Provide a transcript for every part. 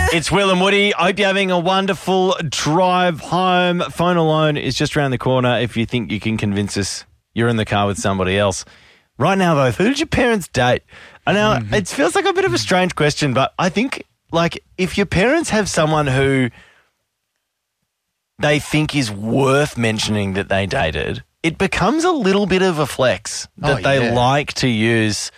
It's Will and Woody. I hope you're having a wonderful drive home. Phone Alone is just around the corner if you think you can convince us you're in the car with somebody else. Right now, though, who did your parents date? I know it feels like a bit of a strange question, but I think, like, if your parents have someone who they think is worth mentioning that they dated, it becomes a little bit of a flex that they like to use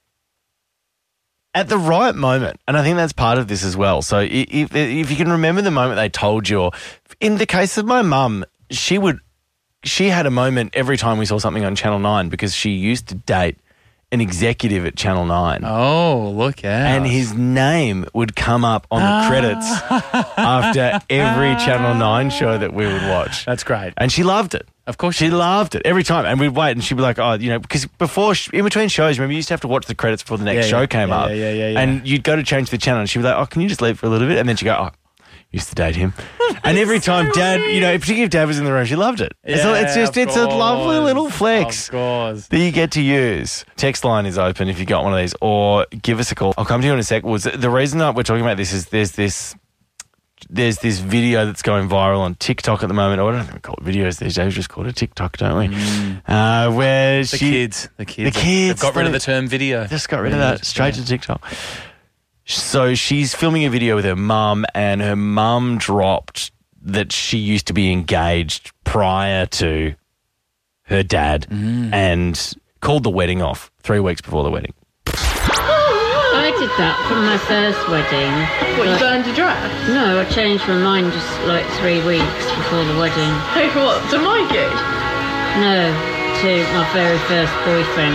at the right moment. And I think that's part of this as well. So if you can remember the moment they told you, or in the case of my mum, she had a moment every time we saw something on Channel 9 because she used to date an executive at Channel 9. Oh, look out. And his name would come up on the credits after every Channel 9 show that we would watch. That's great. And she loved it. Of course she loved it every time. And we'd wait and she'd be like, oh, you know, because before, in between shows, remember, you used to have to watch the credits before the next show came up. Yeah. And you'd go to change the channel and she'd be like, oh, can you just leave for a little bit? And then she'd go, oh, used to date him. And every time Dad, you know, particularly if Dad was in the room, she loved it. It's a lovely little flex of course. that you get to use. Text line is open if you got one of these, or give us a call. I'll come to you in a sec. The reason that we're talking about this is there's this video that's going viral on TikTok at the moment. I don't think we call it videos these days. We just call it a TikTok, don't we? Where the kids. They've got rid of the term video. Just got rid of that. Straight to TikTok. So she's filming a video with her mum, and her mum dropped that she used to be engaged prior to her dad and called the wedding off 3 weeks before the wedding. I did that for my first wedding. What, you burned your dress? No, I changed my mind just like 3 weeks before the wedding. Hey, for what? To Mikey? No, to my very first boyfriend,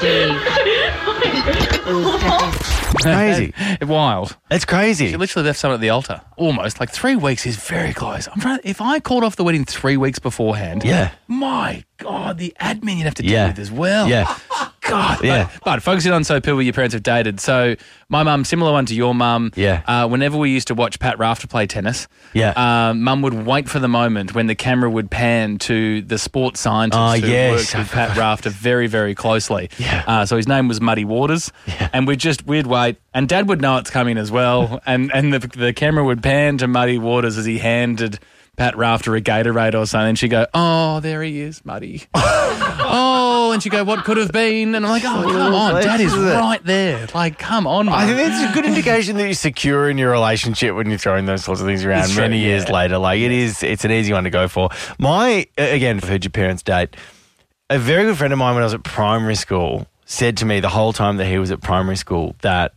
Steve. Crazy. Wild. It's crazy. She literally left someone at the altar. Almost. Like 3 weeks is very close. If I called off the wedding 3 weeks beforehand, my God, the admin you'd have to deal with as well. Yeah. God. Yeah. But focusing on so people your parents have dated. So my mum, similar one to your mum. Yeah. Whenever we used to watch Pat Rafter play tennis, mum would wait for the moment when the camera would pan to the sports scientist who worked with Pat Rafter very, very closely. Yeah. So his name was Muddy Waters. Yeah. And we'd wait. And Dad would know it's coming as well. and the camera would pan to Muddy Waters as he handed Pat Rafter a Gatorade or something. And she'd go, oh, there he is, Muddy. Oh, and she'd go, what could have been? And I'm like, oh, come on, Dad is right there. Like, come on, Mum. I think that's a good indication that you're secure in your relationship when you're throwing those sorts of things around many years later. Like, it's an easy one to go for. Again, I've heard your parents date. A very good friend of mine when I was at primary school said to me the whole time that he was at primary school that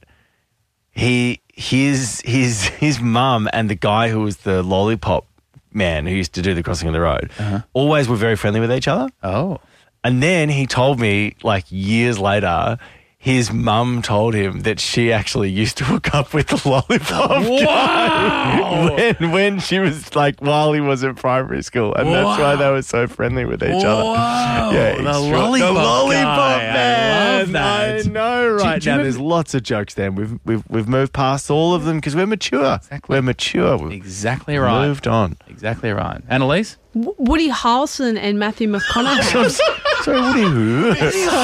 his mum and the guy who was the lollipop man who used to do the crossing of the road always were very friendly with each other. Oh. And then he told me, like, years later, his mum told him that she actually used to hook up with the lollipop guy when she was, like, while he was at primary school. And that's why they were so friendly with each other. Yeah, the lollipop man. I love that. I know, right? Now, there's lots of jokes then. We've moved past all of them because we're mature. Exactly. We're mature. We've exactly right. moved on. Exactly right. Annalise? Woody Harrelson and Matthew McConaughey. Sorry, Woody who?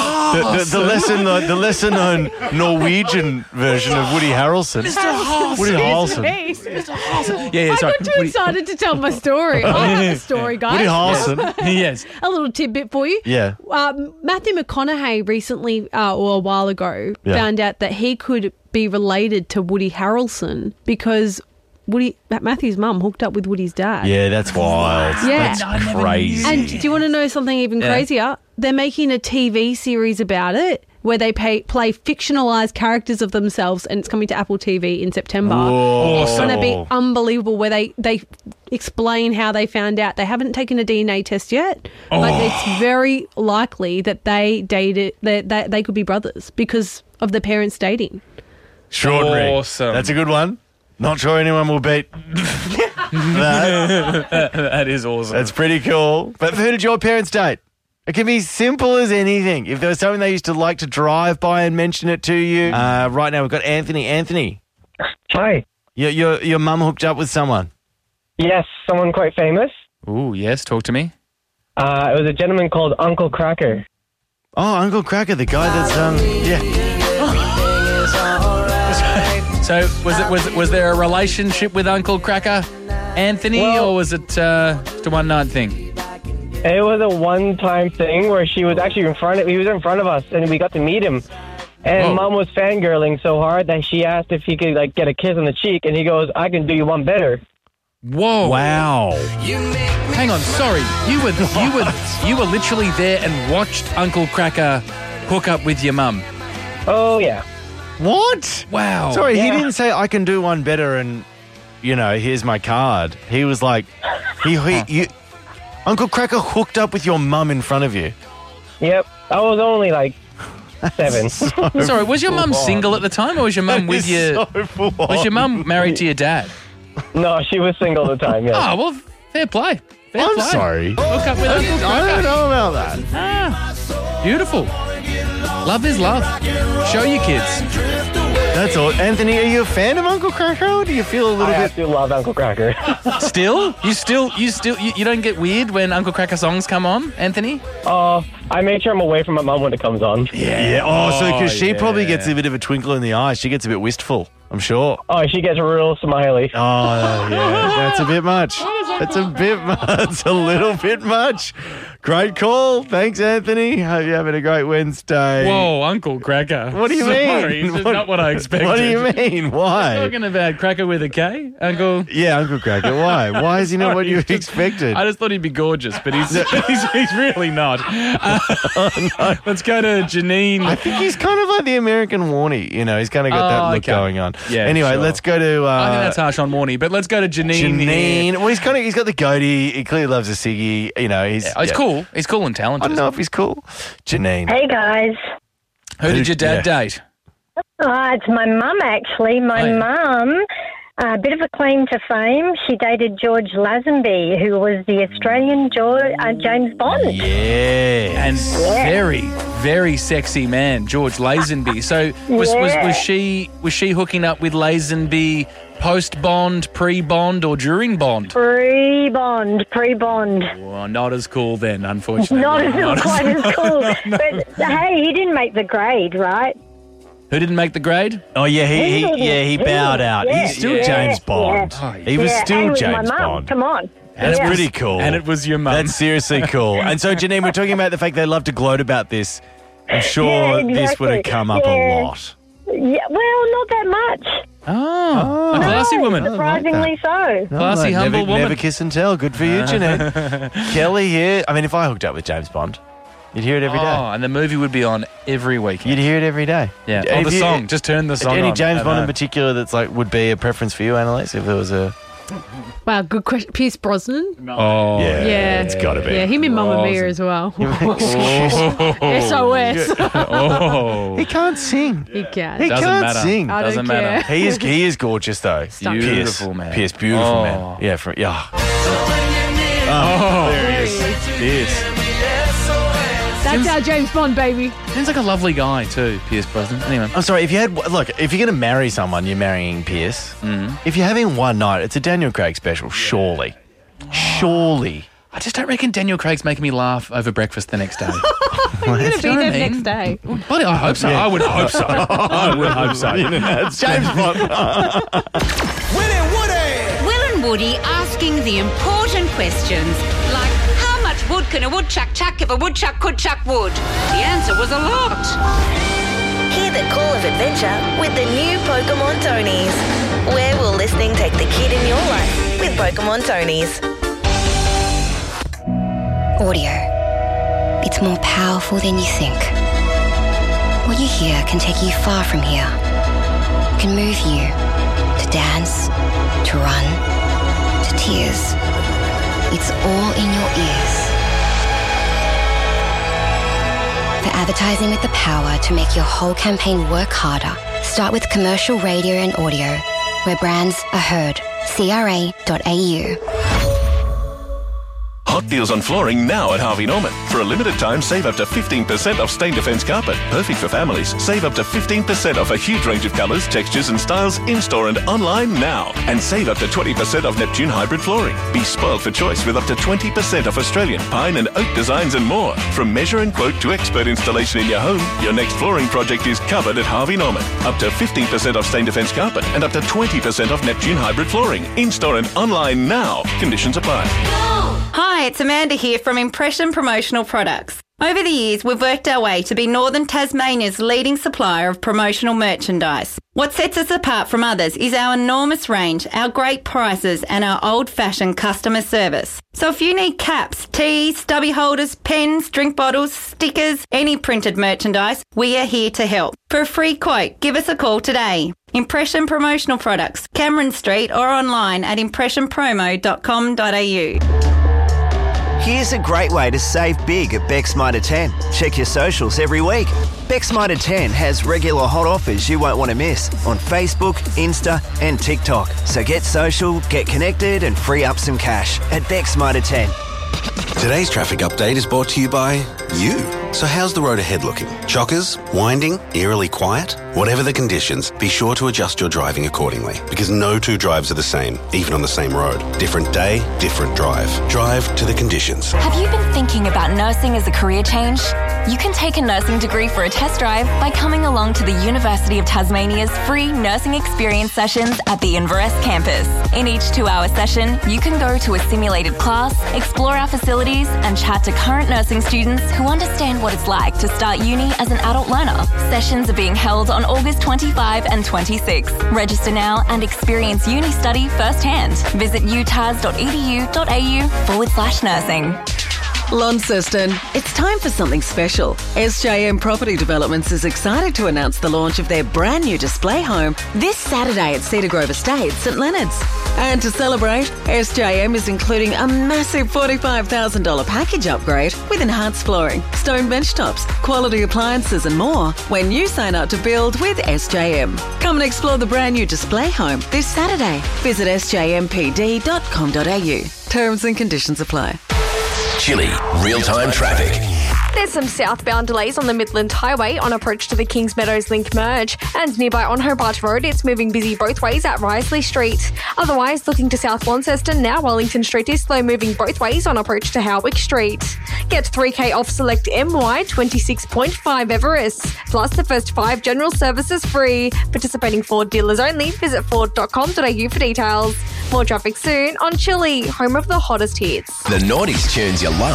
The lesser known Norwegian version of Woody Harrelson. Mr. Harrelson. Woody Harrelson. Mr. Harrelson. Yeah, I sorry. got too excited to tell my story. I have a story, guys. Woody Harrelson. Yes. A little tidbit for you. Yeah. Matthew McConaughey recently, or a while ago, found out that he could be related to Woody Harrelson because Matthew's mum hooked up with Woody's dad. Yeah, that's wild. Yeah. That's crazy. And do you want to know something even crazier? They're making a TV series about it where they play fictionalized characters of themselves, and it's coming to Apple TV in September. Whoa. It's going to be unbelievable where they explain how they found out. They haven't taken a DNA test yet, but it's very likely that they dated, that they could be brothers because of the parents dating. Extraordinary. Awesome. That's a good one. Not sure anyone will beat that. That is awesome. That's pretty cool. But who did your parents date? It can be simple as anything. If there was something they used to like to drive by and mention it to you. Right now we've got Anthony. Anthony. Hi. Your mum hooked up with someone. Yes, someone quite famous. Ooh, yes. Talk to me. It was a gentleman called Uncle Cracker. Oh, Uncle Cracker, the guy that's So was there a relationship with Uncle Cracker, Anthony, or was it just a one-night thing? It was a one-time thing where he was in front of us, and we got to meet him. And Mom was fangirling so hard that she asked if he could get a kiss on the cheek, and he goes, "I can do you one better." Whoa! Wow. Hang on, sorry. You were literally there and watched Uncle Cracker hook up with your mum. Oh yeah. What? Wow. Sorry, he didn't say I can do one better and, here's my card. He was like, Uncle Cracker hooked up with your mum in front of you. Yep. I was only 7. Sorry, was your mum single at the time, or was your mum with you? Was your mum married to your dad? No, she was single at the time. Yeah. Oh well, fair play. Fair I'm play. sorry. Hook up with Uncle Cracker. I don't know about that. Beautiful. Love is love. Show your kids. That's all. Anthony, are you a fan of Uncle Cracker, or do you feel a little I bit... do love Uncle Cracker. Still? You don't get weird when Uncle Cracker songs come on, Anthony? I make sure I'm away from my mum when it comes on. Yeah. Oh, so because she probably gets a bit of a twinkle in the eye. She gets a bit wistful, I'm sure. Oh, she gets real smiley. Oh, yeah. That's a bit much. That's a bit much. That's a little bit much. Great call. Thanks, Anthony. Hope you're having a great Wednesday. Whoa, Uncle Cracker. What do you Sorry, mean? This is not what I expected. What do you mean? Why? Talking about Cracker with a K, Uncle. Yeah, Uncle Cracker. Why? Why is he not what you expected? I just thought he'd be gorgeous, but he's really not. Let's go to Janine. I think he's kind of like the American Warnie. He's kind of got that look going on. Yeah, anyway, sure. let's go to... I think that's harsh on Warnie, but let's go to Janine. Janine. Well, he's got the goatee. He clearly loves a ciggy. He's cool. He's cool and I talented. don't know if he's cool. Janine. Hey guys. Who did your dad date? It's my mum actually. My mum, a bit of a claim to fame. She dated George Lazenby, who was the Australian James Bond. Yeah. And very, very sexy man, George Lazenby. So was she hooking up with Lazenby post-Bond, pre-Bond, or during Bond? Pre-Bond. Well, not as cool then, unfortunately. Not quite as cool. But hey, he didn't make the grade, right? Who didn't make the grade? Oh, yeah, he bowed out. Yeah, He's still James Bond. yeah. He was still and with James my mum. Bond. Come on. That's pretty cool. And it was your mum. That's seriously cool. And so, Janine, we're talking about the fact they love to gloat about this. I'm sure this would have come up a lot. Yeah, well, not that much. Oh, a classy woman. Surprisingly so. Classy, humble woman. Never kiss and tell. Good for you, Janine. Kelly here. I mean, if I hooked up with James Bond, you'd hear it every day. Oh, and the movie would be on every weekend. You'd hear it every day. Yeah. And The if you- song. Just turn the song on. Any James Bond in know. particular that's would be a preference for you, Annalise, if there was a... Wow, good question. Pierce Brosnan. Oh, Yeah. It's got to be. Yeah, him and Mamma Mia as well. SOS. Oh. He can't sing. He can. He Doesn't can't matter. sing. I don't Doesn't care. matter. He is gorgeous though. Stunning. Beautiful Pierce. man. Pierce, beautiful Oh. man. Yeah, yeah. There he is. Pierce. That's our James Bond, baby. Seems like a lovely guy too, Pierce Brosnan. Anyway. I'm sorry, if you're going to marry someone, you're marrying Pierce. If you're having one night, it's a Daniel Craig special, surely. Surely. I just don't reckon Daniel Craig's making me laugh over breakfast the next day. You're going to be know what I there mean? next day. Buddy, I hope so. I would hope so. I would hope so. It's James Bond. Will and Woody asking the important questions, like how much wood can a woodchuck chuck if a woodchuck could chuck wood? The answer was a lot. Hear the call of adventure with the new Pokemon Tonys. Where will listening take the kid in your life with Pokemon Tonys? Audio. It's more powerful than you think. What you hear can take you far from here. It can move you to dance, to run, to tears. It's all in your ears. For advertising with the power to make your whole campaign work harder, start with commercial radio and audio, where brands are heard. CRA.au. hot deals on flooring now at Harvey Norman. For a limited time, save up to 15% off Stain Defence carpet. Perfect for families. Save up to 15% off a huge range of colours, textures and styles in-store and online now. And save up to 20% off Neptune hybrid flooring. Be spoiled for choice with up to 20% off Australian pine and oak designs and more. From measure and quote to expert installation in your home, your next flooring project is covered at Harvey Norman. Up to 15% off Stain Defence carpet and up to 20% off Neptune hybrid flooring. In-store and online now. Conditions apply. Hi, it's Amanda here from Impression Promotional Products. Over the years, we've worked our way to be Northern Tasmania's leading supplier of promotional merchandise. What sets us apart from others is our enormous range, our great prices and our old-fashioned customer service. So if you need caps, tees, stubby holders, pens, drink bottles, stickers, any printed merchandise, we are here to help. For a free quote, give us a call today. Impression Promotional Products, Cameron Street or online at impressionpromo.com.au. Here's a great way to save big at Beck's Mitre 10. Check your socials every week. Beck's Mitre 10 has regular hot offers you won't want to miss on Facebook, Insta and TikTok. So get social, get connected and free up some cash at Beck's Mitre 10. Today's traffic update is brought to you by you. So how's the road ahead looking? Chockers? Winding? Eerily quiet? Whatever the conditions, be sure to adjust your driving accordingly, because no two drives are the same, even on the same road. Different day, different drive. Drive to the conditions. Have you been thinking about nursing as a career change? You can take a nursing degree for a test drive by coming along to the University of Tasmania's free nursing experience sessions at the Inverest campus. In each 2-hour session, you can go to a simulated class, explore our facilities and chat to current nursing students who understand what it's like to start uni as an adult learner. Sessions are being held on August 25 and 26. Register now and experience uni study firsthand. Visit utas.edu.au/nursing. Launceston, it's time for something special. SJM Property Developments is excited to announce the launch of their brand new display home this Saturday at Cedar Grove Estate, St Leonard's. And to celebrate, SJM is including a massive $45,000 package upgrade with enhanced flooring, stone bench tops, quality appliances and more when you sign up to build with SJM. Come and explore the brand new display home this Saturday. Visit sjmpd.com.au. Terms and conditions apply. Chilly real-time traffic. There's some southbound delays on the Midland Highway on approach to the Kings Meadows Link merge, and nearby on Hobart Road it's moving busy both ways at Risley Street. Otherwise, looking to South Launceston, now Wellington Street is slow moving both ways on approach to Howick Street. Get 3K off select MY 26.5 Everest. Plus the first 5 general services free. Participating Ford dealers only. Visit ford.com.au for details. More traffic soon on Chilly, home of the hottest hits. The noughties tunes you love.